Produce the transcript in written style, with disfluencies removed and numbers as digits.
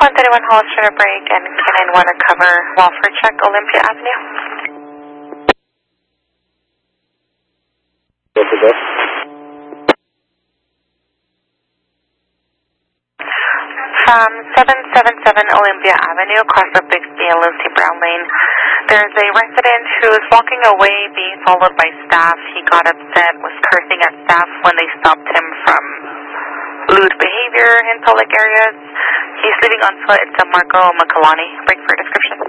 131 Hollister break and Canine Water cover Walford check Olympia Avenue. What's it? 777 Olympia Avenue, across the Bixby and Lucy Brown Lane. There's a resident who's walking away, being followed by staff. He got upset, was cursing at staff when they stopped him from lewd behavior in public areas. He's leaving on foot. It's a Marco Makalani. Break for description.